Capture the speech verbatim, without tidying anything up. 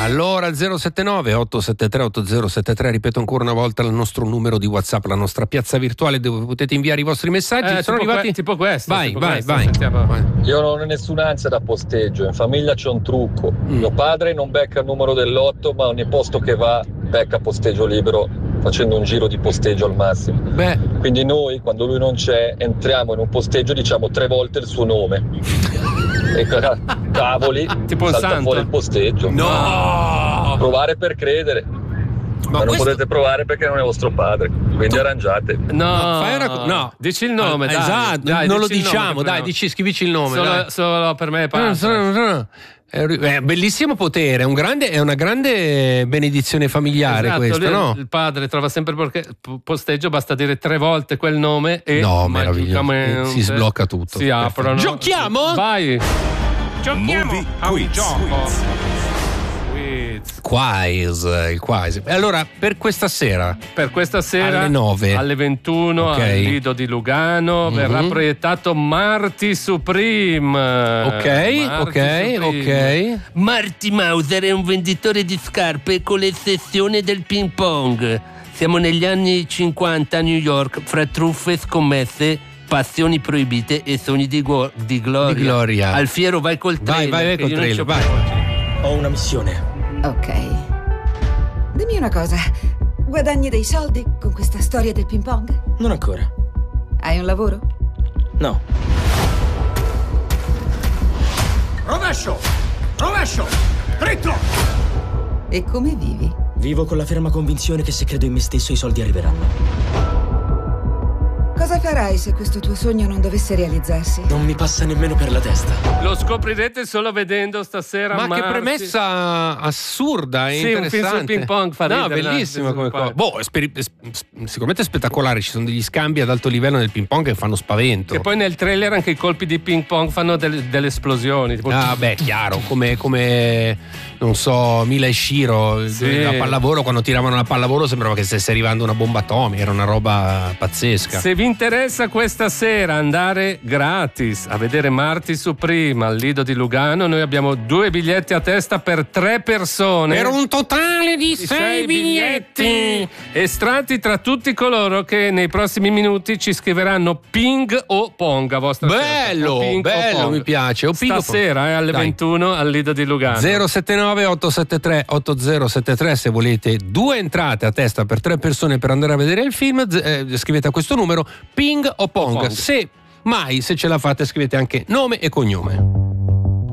Allora zero sette nove otto sette tre otto zero sette tre, ripeto ancora una volta il nostro numero di WhatsApp, la nostra piazza virtuale dove potete inviare i vostri messaggi. Eh, Sono tipo arrivati que- tipo questo. Vai, tipo vai, questo. vai. Sentiamo. vai. Io non ho nessuna ansia da posteggio, in famiglia c'è un trucco. Mm. Mio padre non becca il numero del lotto, ma ogni posto che va becca posteggio libero, facendo un giro di posteggio al massimo. Beh, Quindi noi, quando lui non c'è, entriamo in un posteggio e diciamo tre volte il suo nome. E ca- cavoli, Tipo un salta santo. fuori il posteggio. no! Provare per credere. Ma, non questo- potete provare perché non è vostro padre, quindi arrangiate. No, No, fai una co- no. dici il nome, Ah, dai. esatto, Dai, non lo dici il nome, diciamo, che dai, no. dici, scrivici il nome. Solo, dai. solo per me No, passa. no, no, no. È un è un bellissimo potere, è, un grande, è una grande benedizione familiare Esatto, questo, lui- no? Il padre trova sempre perché posteggio, basta dire tre volte quel nome e No, meraviglioso. magicamente Si sblocca tutto. Si Perfetto. aprono. Giochiamo? Vai. Giochiamo Movie a un quiz. gioco. Quiz. Quiz. Quiz, il quiz. E allora, per questa sera, Per questa sera Alle nove. alle ventuno Ok. al Lido di Lugano Mhm. verrà proiettato Marty Supreme. ok, Marty ok, Supreme. ok. Marty Mauser è un venditore di scarpe con l'eccezione del ping pong. Siamo negli anni cinquanta a New York, fra truffe, scommesse, passioni proibite e sogni di, guo- di gloria. Di gloria. Alfiero, vai col Vai, trailer. vai, vai che col io non trailer, c'ho vai. più. Ho una missione. Ok. Dimmi una cosa. Guadagni dei soldi con questa storia del ping pong? Non ancora. Hai un lavoro? No. Rovescio! Rovescio! Dritto! E come vivi? Vivo con la ferma convinzione che se credo in me stesso i soldi arriveranno. Cosa farai se questo tuo sogno non dovesse realizzarsi? Non mi passa nemmeno per la testa. Lo scoprirete solo vedendo stasera. Ma che Marty. premessa assurda e Sì, un film interessante. sul ping pong fa No, ridere, bellissima dai, come qua. cosa. Boh, è speri- è s- sicuramente spettacolare, ci sono degli scambi ad alto livello nel ping pong che fanno spavento. Che poi nel trailer anche i colpi di ping pong fanno delle, delle esplosioni. Tipo... Ah, beh, chiaro, come, come non so, Mila e Shiro, Sì. la pallavolo, quando tiravano la pallavolo sembrava che stesse arrivando una bomba atomica, era una roba pazzesca. Se vi interessa questa sera andare gratis a vedere Marty Supreme al Lido di Lugano, noi abbiamo due biglietti a testa per tre persone. Per un totale di Di sei biglietti. estratti tra tutti coloro che nei prossimi minuti ci scriveranno ping o pong a vostra Bello, scelta. O ping o bello, pong. mi piace. O ping o pong. Stasera eh, alle Dai. ventuno al Lido di Lugano. zero sette nove otto sette tre otto zero sette tre se volete due entrate a testa per tre persone per andare a vedere il film, z- eh, scrivete a questo numero ping o pong. pong. Se mai, se ce la fate, scrivete anche nome e cognome.